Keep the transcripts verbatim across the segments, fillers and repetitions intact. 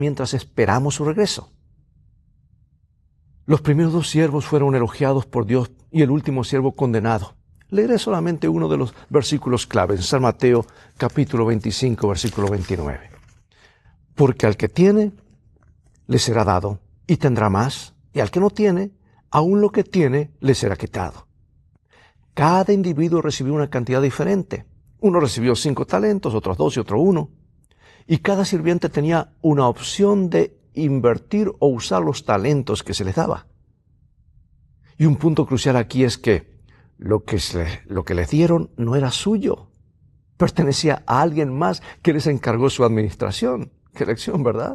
mientras esperamos su regreso. Los primeros dos siervos fueron elogiados por Dios y el último siervo condenado. Leeré solamente uno de los versículos claves, en San Mateo capítulo veinticinco, versículo veintinueve. Porque al que tiene, le será dado, y tendrá más, y al que no tiene, aún lo que tiene, le será quitado. Cada individuo recibió una cantidad diferente. Uno recibió cinco talentos, otros dos y otro uno. Y cada sirviente tenía una opción de invertir o usar los talentos que se les daba. Y un punto crucial aquí es que lo que, se, lo que les dieron no era suyo. Pertenecía a alguien más que les encargó su administración. Qué lección, ¿verdad?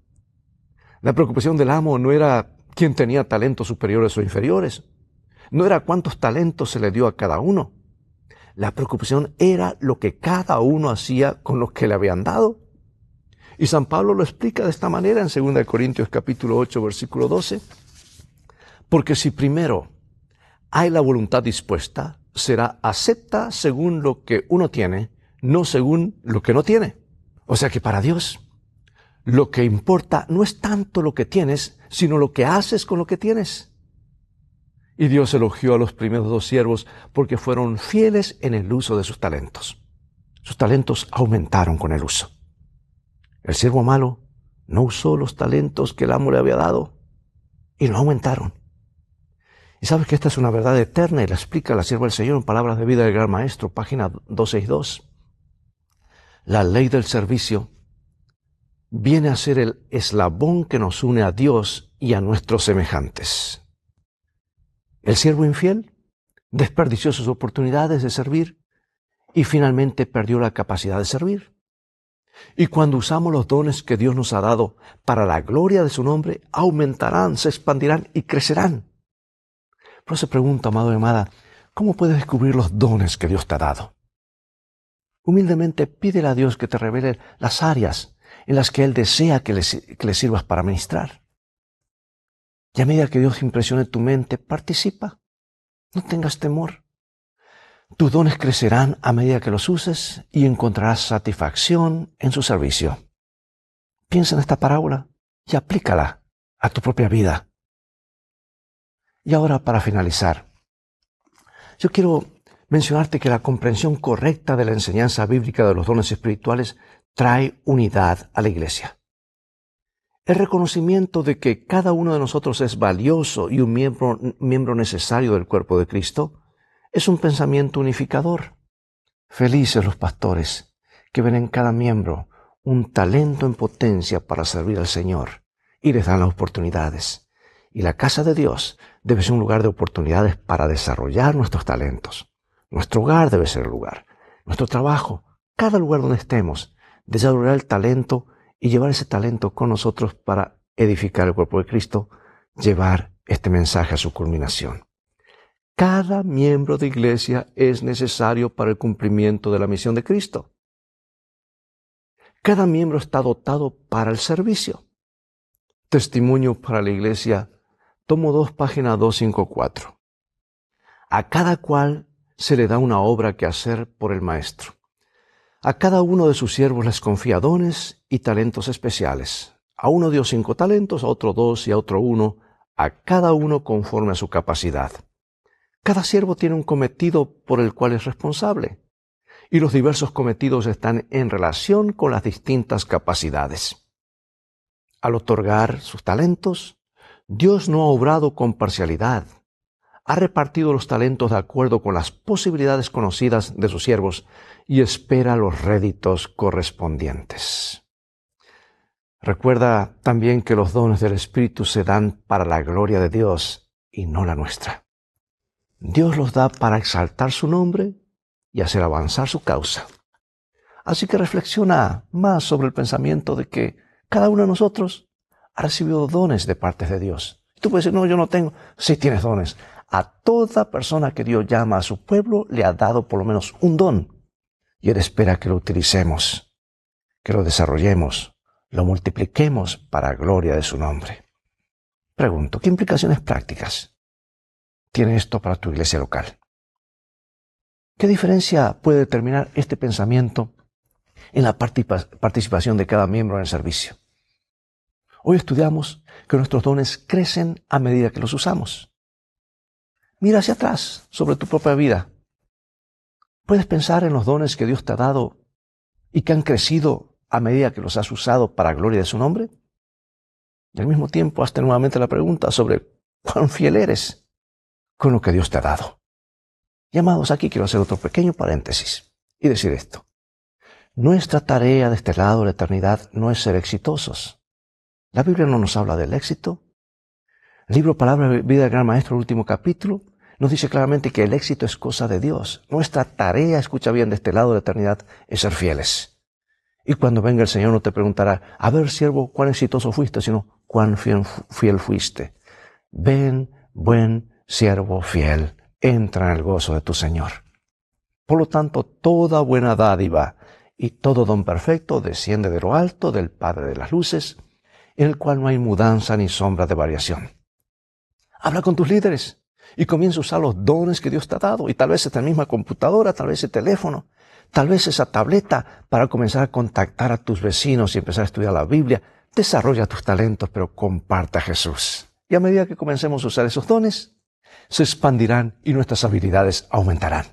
La preocupación del amo no era quién tenía talentos superiores o inferiores. No era cuántos talentos se le dio a cada uno. La preocupación era lo que cada uno hacía con los que le habían dado. Y San Pablo lo explica de esta manera en segunda de Corintios capítulo ocho, versículo doce. Porque si primero hay la voluntad dispuesta, será acepta según lo que uno tiene, no según lo que no tiene. O sea que para Dios, lo que importa no es tanto lo que tienes, sino lo que haces con lo que tienes. Y Dios elogió a los primeros dos siervos porque fueron fieles en el uso de sus talentos. Sus talentos aumentaron con el uso. El siervo malo no usó los talentos que el amo le había dado y no aumentaron. Y sabes que esta es una verdad eterna y la explica la sierva del Señor en Palabras de Vida del Gran Maestro, página doscientos sesenta y dos. La ley del servicio viene a ser el eslabón que nos une a Dios y a nuestros semejantes. El siervo infiel desperdició sus oportunidades de servir y finalmente perdió la capacidad de servir. Y cuando usamos los dones que Dios nos ha dado para la gloria de su nombre, aumentarán, se expandirán y crecerán. Pero se pregunta, amado y amada, ¿cómo puedes descubrir los dones que Dios te ha dado? Humildemente pídele a Dios que te revele las áreas en las que Él desea que le, que le sirvas para ministrar. Y a medida que Dios impresione tu mente, participa. No tengas temor. Tus dones crecerán a medida que los uses y encontrarás satisfacción en su servicio. Piensa en esta parábola y aplícala a tu propia vida. Y ahora, para finalizar, yo quiero mencionarte que la comprensión correcta de la enseñanza bíblica de los dones espirituales trae unidad a la iglesia. El reconocimiento de que cada uno de nosotros es valioso y un miembro, miembro necesario del cuerpo de Cristo es un pensamiento unificador. Felices los pastores que ven en cada miembro un talento en potencia para servir al Señor y les dan las oportunidades. Y la casa de Dios debe ser un lugar de oportunidades para desarrollar nuestros talentos. Nuestro hogar debe ser el lugar. Nuestro trabajo, cada lugar donde estemos, desarrollar el talento y llevar ese talento con nosotros para edificar el cuerpo de Cristo, llevar este mensaje a su culminación. Cada miembro de iglesia es necesario para el cumplimiento de la misión de Cristo. Cada miembro está dotado para el servicio. Testimonio para la iglesia, tomo dos, página doscientos cincuenta y cuatro. A cada cual se le da una obra que hacer por el maestro. A cada uno de sus siervos les confía dones y talentos especiales. A uno dio cinco talentos, a otro dos y a otro uno, a cada uno conforme a su capacidad. Cada siervo tiene un cometido por el cual es responsable, y los diversos cometidos están en relación con las distintas capacidades. Al otorgar sus talentos, Dios no ha obrado con parcialidad. Ha repartido los talentos de acuerdo con las posibilidades conocidas de sus siervos y espera los réditos correspondientes. Recuerda también que los dones del Espíritu se dan para la gloria de Dios y no la nuestra. Dios los da para exaltar su nombre y hacer avanzar su causa. Así que reflexiona más sobre el pensamiento de que cada uno de nosotros ha recibido dones de parte de Dios. Tú puedes decir, no, yo no tengo. Sí tienes dones. A toda persona que Dios llama a su pueblo le ha dado por lo menos un don. Y Él espera que lo utilicemos, que lo desarrollemos, lo multipliquemos para gloria de su nombre. Pregunto, ¿qué implicaciones prácticas tiene esto para tu iglesia local? ¿Qué diferencia puede determinar este pensamiento en la participación de cada miembro en el servicio? Hoy estudiamos que nuestros dones crecen a medida que los usamos. Mira hacia atrás sobre tu propia vida. ¿Puedes pensar en los dones que Dios te ha dado y que han crecido a medida que los has usado para gloria de su nombre? Y al mismo tiempo hazte nuevamente la pregunta sobre cuán fiel eres con lo que Dios te ha dado. Y amados, aquí quiero hacer otro pequeño paréntesis y decir esto. Nuestra tarea de este lado de la eternidad no es ser exitosos. La Biblia no nos habla del éxito. El libro Palabra de Vida del Gran Maestro, el último capítulo, nos dice claramente que el éxito es cosa de Dios. Nuestra tarea, escucha bien, de este lado de la eternidad es ser fieles. Y cuando venga el Señor no te preguntará, a ver, siervo, cuán exitoso fuiste, sino cuán fiel, fiel fuiste. Ven, buen siervo fiel, entra en el gozo de tu Señor. Por lo tanto, toda buena dádiva y todo don perfecto desciende de lo alto del Padre de las luces, en el cual no hay mudanza ni sombra de variación. Habla con tus líderes y comienza a usar los dones que Dios te ha dado, y tal vez esta misma computadora, tal vez ese teléfono, tal vez esa tableta, para comenzar a contactar a tus vecinos y empezar a estudiar la Biblia. Desarrolla tus talentos, pero comparte a Jesús. Y a medida que comencemos a usar esos dones, se expandirán y nuestras habilidades aumentarán.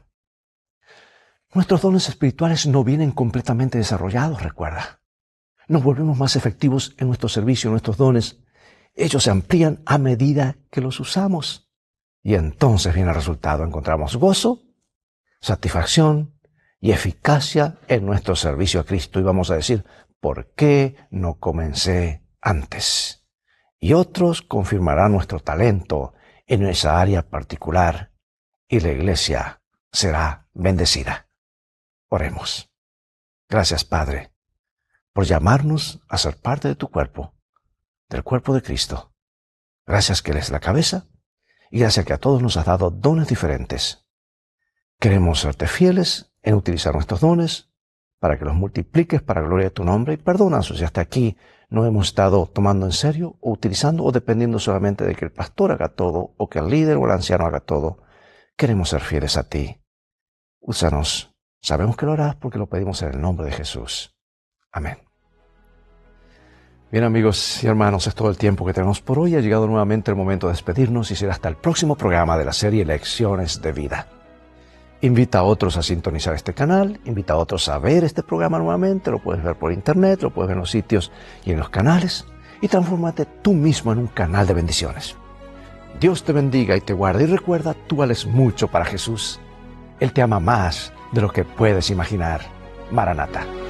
Nuestros dones espirituales no vienen completamente desarrollados, recuerda. Nos volvemos más efectivos en nuestro servicio, en nuestros dones. Ellos se amplían a medida que los usamos. Y entonces viene el resultado. Encontramos gozo, satisfacción y eficacia en nuestro servicio a Cristo. Y vamos a decir, ¿por qué no comencé antes? Y otros confirmarán nuestro talento en esa área particular y la iglesia será bendecida. Oremos. Gracias, Padre, por llamarnos a ser parte de tu cuerpo, del cuerpo de Cristo. Gracias que Él es la cabeza y gracias que a todos nos has dado dones diferentes. Queremos serte fieles en utilizar nuestros dones para que los multipliques para gloria de tu nombre, y perdónanos si hasta aquí no hemos estado tomando en serio o utilizando o dependiendo solamente de que el pastor haga todo o que el líder o el anciano haga todo. Queremos ser fieles a ti. Úsanos. Sabemos que lo harás porque lo pedimos en el nombre de Jesús. Amén. Bien, amigos y hermanos, es todo el tiempo que tenemos por hoy. Ha llegado nuevamente el momento de despedirnos y será hasta el próximo programa de la serie Lecciones de Vida. Invita a otros a sintonizar este canal, invita a otros a ver este programa nuevamente. Lo puedes ver por internet, lo puedes ver en los sitios y en los canales, y transfórmate tú mismo en un canal de bendiciones. Dios te bendiga y te guarde, y recuerda, tú vales mucho para Jesús. Él te ama más de lo que puedes imaginar. Maranata.